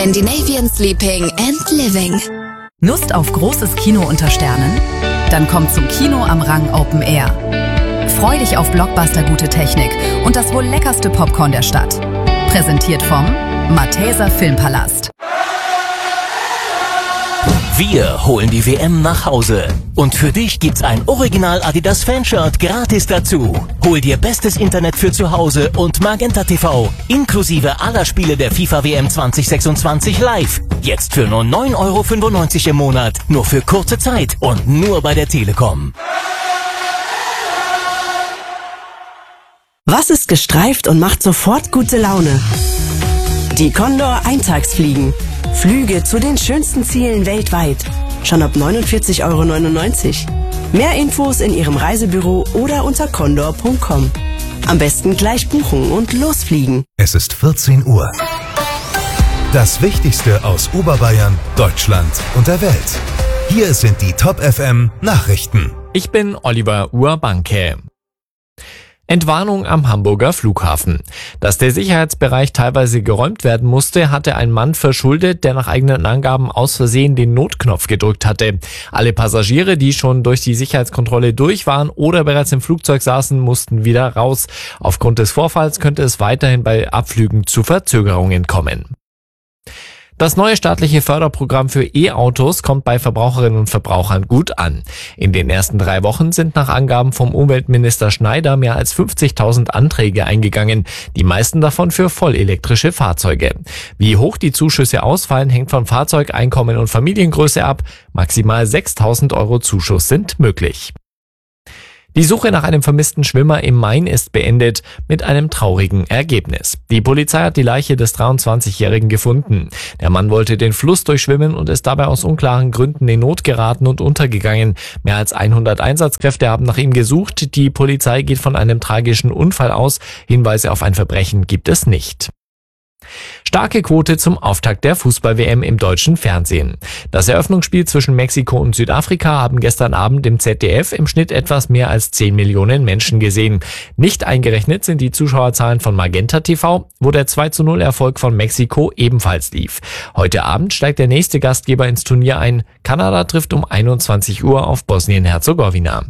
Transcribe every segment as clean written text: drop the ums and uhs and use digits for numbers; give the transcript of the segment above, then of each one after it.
Scandinavian Sleeping and Living. Lust auf großes Kino unter Sternen? Dann kommt zum Kino am Rang Open Air. Freu dich auf Blockbuster-gute Technik und das wohl leckerste Popcorn der Stadt. Präsentiert vom Malteser Filmpalast. Wir holen die WM nach Hause. Und für dich gibt's ein Original Adidas Fanshirt gratis dazu. Hol dir bestes Internet für zu Hause und Magenta TV inklusive aller Spiele der FIFA WM 2026 live. Jetzt für nur 9,95 € im Monat. Nur für kurze Zeit und nur bei der Telekom. Was ist gestreift und macht sofort gute Laune? Die Condor Eintagsfliegen. Flüge zu den schönsten Zielen weltweit. Schon ab 49,99 €. Mehr Infos in Ihrem Reisebüro oder unter condor.com. Am besten gleich buchen und losfliegen. Es ist 14 Uhr. Das Wichtigste aus Oberbayern, Deutschland und der Welt. Hier sind die Top FM Nachrichten. Ich bin Oliver Urbanke. Entwarnung am Hamburger Flughafen. Dass der Sicherheitsbereich teilweise geräumt werden musste, hatte ein Mann verschuldet, der nach eigenen Angaben aus Versehen den Notknopf gedrückt hatte. Alle Passagiere, die schon durch die Sicherheitskontrolle durch waren oder bereits im Flugzeug saßen, mussten wieder raus. Aufgrund des Vorfalls könnte es weiterhin bei Abflügen zu Verzögerungen kommen. Das neue staatliche Förderprogramm für E-Autos kommt bei Verbraucherinnen und Verbrauchern gut an. In den ersten 3 Wochen sind nach Angaben vom Umweltminister Schneider mehr als 50.000 Anträge eingegangen, die meisten davon für vollelektrische Fahrzeuge. Wie hoch die Zuschüsse ausfallen, hängt von Fahrzeug, Einkommen und Familiengröße ab. Maximal 6.000 € Zuschuss sind möglich. Die Suche nach einem vermissten Schwimmer im Main ist beendet, mit einem traurigen Ergebnis. Die Polizei hat die Leiche des 23-Jährigen gefunden. Der Mann wollte den Fluss durchschwimmen und ist dabei aus unklaren Gründen in Not geraten und untergegangen. Mehr als 100 Einsatzkräfte haben nach ihm gesucht. Die Polizei geht von einem tragischen Unfall aus. Hinweise auf ein Verbrechen gibt es nicht. Starke Quote zum Auftakt der Fußball-WM im deutschen Fernsehen. Das Eröffnungsspiel zwischen Mexiko und Südafrika haben gestern Abend im ZDF im Schnitt etwas mehr als 10 Millionen Menschen gesehen. Nicht eingerechnet sind die Zuschauerzahlen von Magenta TV, wo der 2:0 Erfolg von Mexiko ebenfalls lief. Heute Abend steigt der nächste Gastgeber ins Turnier ein. Kanada trifft um 21 Uhr auf Bosnien-Herzegowina.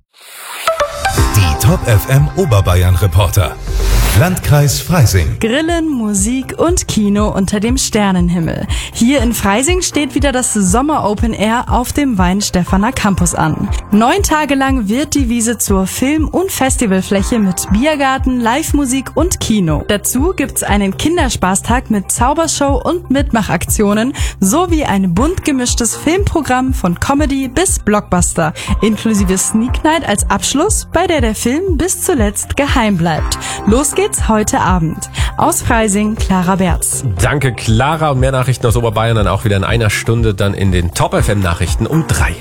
Die Top FM Oberbayern Reporter. Landkreis Freising. Grillen, Musik und Kino unter dem Sternenhimmel. Hier in Freising steht wieder das Sommer Open Air auf dem Weinstephaner Campus an. 9 Tage lang wird die Wiese zur Film- und Festivalfläche mit Biergarten, Live-Musik und Kino. Dazu gibt's einen Kinderspaßtag mit Zaubershow und Mitmachaktionen sowie ein bunt gemischtes Filmprogramm von Comedy bis Blockbuster, inklusive Sneak Night als Abschluss, bei der Film bis zuletzt geheim bleibt. Los geht's heute Abend. Aus Freising, Clara Berz. Danke, Clara. Und mehr Nachrichten aus Oberbayern dann auch wieder in einer Stunde, dann in den Top FM Nachrichten um 3.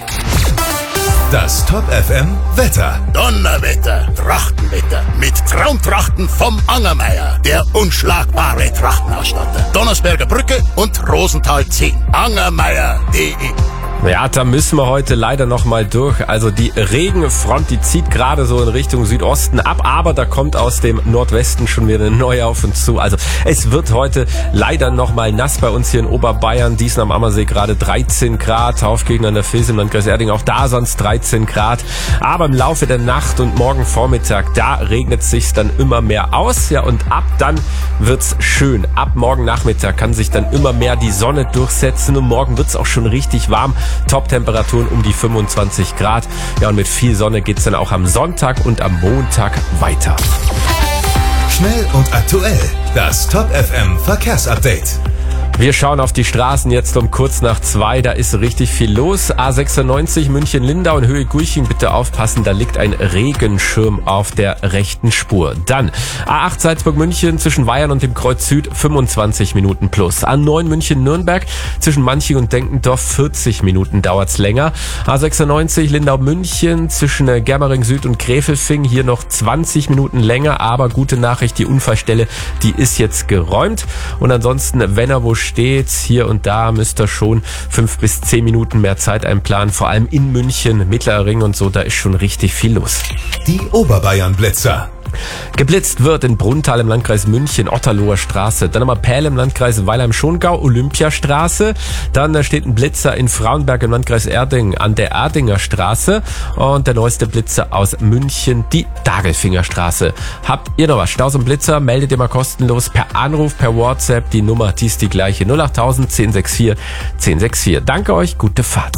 Das Top FM Wetter. Donnerwetter, Trachtenwetter mit Traumtrachten vom Angermeier, der unschlagbare Trachtenausstatter. Donnersberger Brücke und Rosenthal 10. Angermeier.de. Ja, da müssen wir heute leider noch mal durch. Also die Regenfront, die zieht gerade so in Richtung Südosten ab, aber da kommt aus dem Nordwesten schon wieder eine neue auf uns zu. Also es wird heute leider noch mal nass bei uns hier in Oberbayern. Diesen am Ammersee gerade 13 Grad, Taufkirchen an der Vils im Landkreis Erding auch da sonst 13 Grad. Aber im Laufe der Nacht und morgen Vormittag, da regnet es sich dann immer mehr aus. Ja, und ab dann wird's schön. Ab morgen Nachmittag kann sich dann immer mehr die Sonne durchsetzen und morgen wird's auch schon richtig warm. Top-Temperaturen um die 25 Grad. Ja, und mit viel Sonne geht's dann auch am Sonntag und am Montag weiter. Schnell und aktuell. Das Top FM Verkehrsupdate. Wir schauen auf die Straßen jetzt um kurz nach 2. Da ist richtig viel los. A96 München-Lindau in Höhe Gurching. Bitte aufpassen, da liegt ein Regenschirm auf der rechten Spur. Dann A8 Salzburg-München zwischen Weyern und dem Kreuz Süd 25 Minuten plus. A9 München-Nürnberg zwischen Manching und Denkendorf 40 Minuten dauert's länger. A96 Lindau-München zwischen Germering Süd und Gräfelfing hier noch 20 Minuten länger. Aber gute Nachricht, die Unfallstelle, die ist jetzt geräumt. Und ansonsten, wenn er wo steht, hier und da müsst ihr schon 5 bis 10 Minuten mehr Zeit einplanen. Vor allem in München, Mittlerer Ring und so, da ist schon richtig viel los. Die Oberbayern Blitzer. Geblitzt wird in Brunnthal im Landkreis München, Otterloher Straße. Dann haben wir Pähl im Landkreis Weilheim-Schongau, Olympiastraße. Dann steht ein Blitzer in Frauenberg im Landkreis Erding an der Erdinger Straße. Und der neueste Blitzer aus München, die Dagelfingerstraße. Habt ihr noch was? Staus und Blitzer, meldet ihr mal kostenlos per Anruf, per WhatsApp. Die Nummer, die ist die gleiche. 08000 1064 1064. Danke euch, gute Fahrt.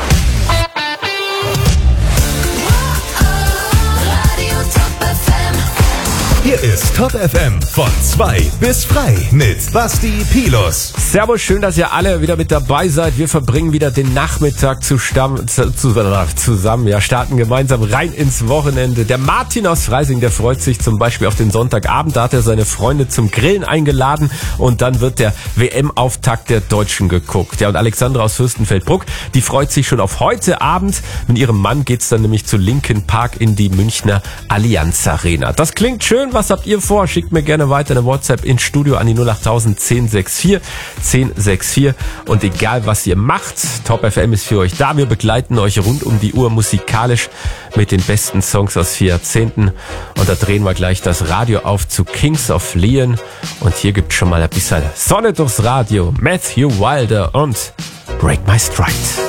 Hier ist Top FM von 2 bis frei mit Basti Pilus. Servus, schön, dass ihr alle wieder mit dabei seid. Wir verbringen wieder den Nachmittag zusammen, ja, starten gemeinsam rein ins Wochenende. Der Martin aus Freising, der freut sich zum Beispiel auf den Sonntagabend. Da hat er seine Freunde zum Grillen eingeladen und dann wird der WM-Auftakt der Deutschen geguckt. Ja, und Alexandra aus Fürstenfeldbruck, die freut sich schon auf heute Abend. Mit ihrem Mann geht's dann nämlich zu Linkin Park in die Münchner Allianz Arena. Das klingt schön. Was habt ihr vor? Schickt mir gerne weiter eine WhatsApp ins Studio an die 08000 1064 1064. Und egal was ihr macht, Top FM ist für euch da. Wir begleiten euch rund um die Uhr musikalisch mit den besten Songs aus 4 Jahrzehnten. Und da drehen wir gleich das Radio auf zu Kings of Leon. Und hier gibt schon mal ein bisschen Sonne durchs Radio. Matthew Wilder und Break My Stride.